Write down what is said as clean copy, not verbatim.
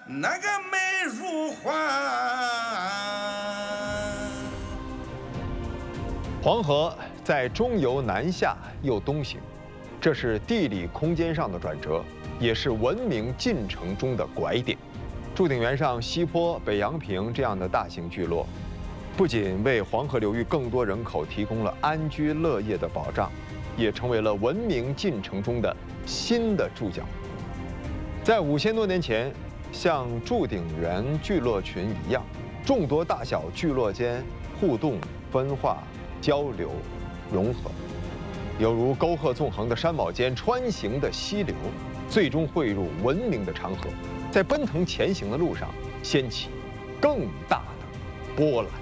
那个美如画。 黄河在中游南下又东行，这是地理空间上的转折，也是文明进程中的拐点。祝鼎原上西坡、北阳平这样的大型聚落，不仅为黄河流域更多人口提供了安居乐业的保障，也成为了文明进程中的新的注脚。在5000多年前，像祝鼎原聚落群一样，众多大小聚落间互动、分化、交流、融合，犹如沟壑纵横的山峁间穿行的溪流，最终汇入文明的长河，在奔腾前行的路上掀起更大的波澜。